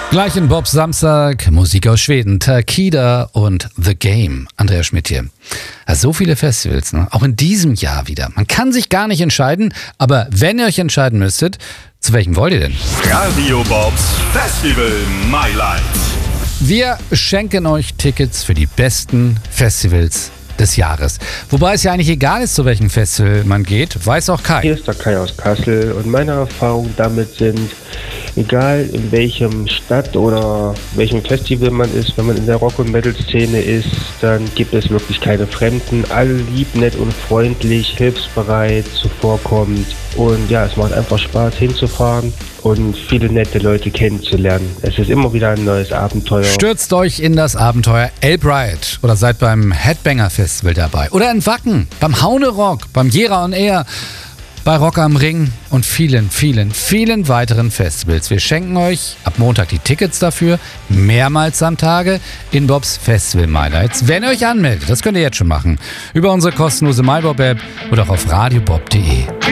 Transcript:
Gleich in Bobs Samstag, Musik aus Schweden, Takida und The Game. Andreas Schmidt hier. Ja, so viele Festivals, ne? Auch in diesem Jahr wieder. Man kann sich gar nicht entscheiden, aber wenn ihr euch entscheiden müsstet, zu welchem wollt ihr denn? Radio Bobs Festival My Life. Wir schenken euch Tickets für die besten Festivals des Jahres. Wobei es ja eigentlich egal ist, zu welchem Festival man geht, weiß auch Kai. Hier ist der Kai aus Kassel und meine Erfahrungen damit sind, egal in welchem Stadt oder welchem Festival man ist, wenn man in der Rock- und Metal-Szene ist, dann gibt es wirklich keine Fremden. Alle lieb, nett und freundlich, hilfsbereit, zuvorkommend. Und ja, es macht einfach Spaß hinzufahren und viele nette Leute kennenzulernen. Es ist immer wieder ein neues Abenteuer. Stürzt euch in das Abenteuer Elbride oder seid beim Headbanger Festival dabei. Oder in Wacken, beim Haune Rock, beim Jera on Air, bei Rock am Ring und vielen, vielen, vielen weiteren Festivals. Wir schenken euch ab Montag die Tickets dafür, mehrmals am Tage in Bobs Festival My Lights. Wenn ihr euch anmeldet, das könnt ihr jetzt schon machen, über unsere kostenlose MyBob-App oder auch auf radiobob.de.